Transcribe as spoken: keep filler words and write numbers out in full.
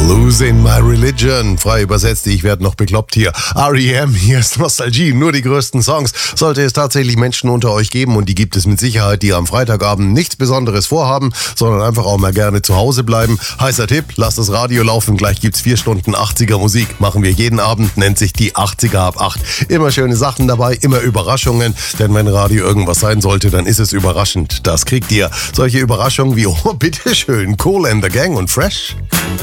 Losing My Religion. Frei übersetzt, ich werde noch bekloppt hier. R E M, hier ist Nostalgie, nur die größten Songs. Sollte es tatsächlich Menschen unter euch geben, und die gibt es mit Sicherheit, die am Freitagabend nichts Besonderes vorhaben, sondern einfach auch mal gerne zu Hause bleiben. Heißer Tipp, lasst das Radio laufen, gleich gibt's vier Stunden achtziger Musik. Machen wir jeden Abend, nennt sich die achtziger ab acht. Immer schöne Sachen dabei, immer Überraschungen, denn wenn Radio irgendwas sein sollte, dann ist es überraschend. Das kriegt ihr. Solche Überraschungen wie, oh, bitteschön, Kool and the Gang und Fresh.